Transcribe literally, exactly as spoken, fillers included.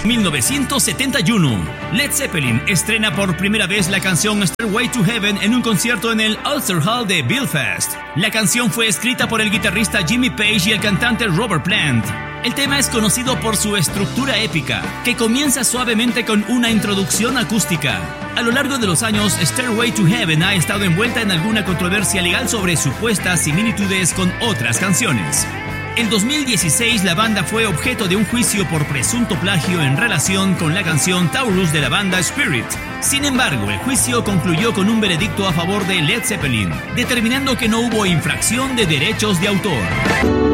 mil novecientos setenta y uno, Led Zeppelin estrena por primera vez la canción Stairway to Heaven en un concierto en el Ulster Hall de Belfast. La canción fue escrita por el guitarrista Jimmy Page y el cantante Robert Plant. El tema es conocido por su estructura épica, que comienza suavemente con una introducción acústica. A lo largo de los años, Stairway to Heaven ha estado envuelta en alguna controversia legal sobre supuestas similitudes con otras canciones. En dos mil dieciséis, la banda fue objeto de un juicio por presunto plagio en relación con la canción Taurus de la banda Spirit. Sin embargo, el juicio concluyó con un veredicto a favor de Led Zeppelin, determinando que no hubo infracción de derechos de autor.